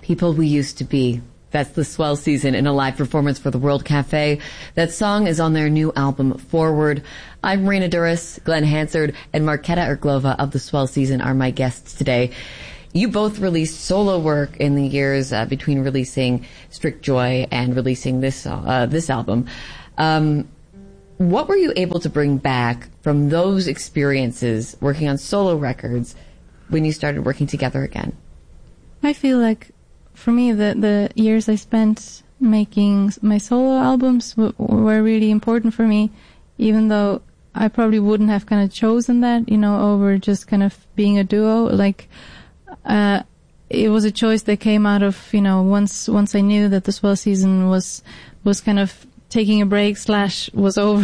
People We Used to Be. That's the Swell Season in a live performance for the World Cafe. That song is on their new album, Forward. I'm Marina Duras, Glenn Hansard, and Marketa Irglova of the Swell Season are my guests today. You both released solo work in the years between releasing Strict Joy and releasing this album. What were you able to bring back from those experiences working on solo records when you started working together again? I feel like, for me, the years I spent making my solo albums were really important for me, even though I probably wouldn't have kind of chosen that, over just kind of being a duo. Like, it was a choice that came out of, once I knew that the Swell Season was kind of taking a break / was over,